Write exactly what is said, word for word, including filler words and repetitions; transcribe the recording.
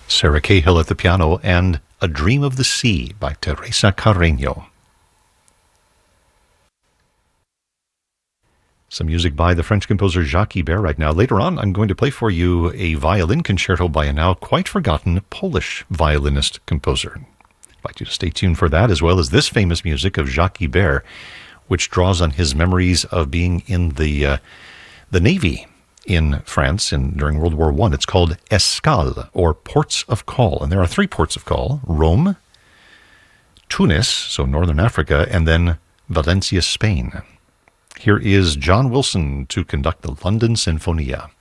Sarah Cahill at the piano, and A Dream of the Sea by Teresa Carreño. Some music by the French composer Jacques Ibert right now. Later on, I'm going to play for you a violin concerto by a now quite forgotten Polish violinist composer. I'd like you to stay tuned for that, as well as this famous music of Jacques Ibert, which draws on his memories of being in the uh, the Navy in France in, during World War One. It's called Escale, or Ports of Call. And there are three ports of call: Rome, Tunis, so Northern Africa, and then Valencia, Spain. Here is John Wilson to conduct the London Sinfonia.